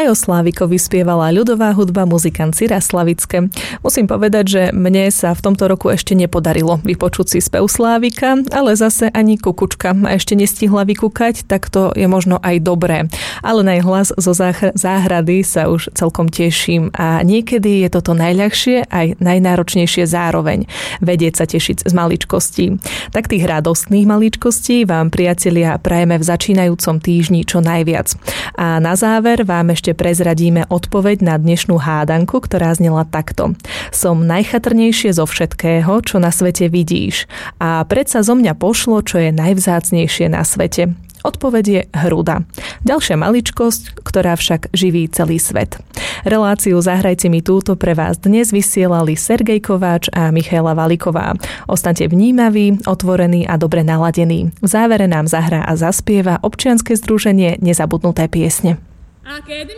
Aj o Slávikovi spievala ľudová hudba muzikant Cira Slavické. Musím povedať, že mne sa v tomto roku ešte nepodarilo vypočuť si spev Slávika, ale zase ani kukučka ma ešte nestihla vykúkať, tak to je možno aj dobré. Ale na jej hlas zo záhrady sa už celkom teším a niekedy je toto najľahšie aj najnáročnejšie zároveň. Vedieť sa tešiť z maličkostí. Tak tých radostných maličkostí vám, priatelia, prajeme v začínajúcom týždni čo najviac. A na záver vám ešte prezradíme odpoveď na dnešnú hádanku, ktorá znela takto. Som najchatrnejšie zo všetkého, čo na svete vidíš. A predsa zo mňa pošlo, čo je najvzácnejšie na svete. Odpoveď je hruda. Ďalšia maličkosť, ktorá však živí celý svet. Reláciu Zahrajte mi túto pre vás dnes vysielali Sergej Kováč a Michaela Valiková. Ostaňte vnímaví, otvorení a dobre naladení. V závere nám zahrá a zaspieva občianske združenie Nezabudnuté piesne.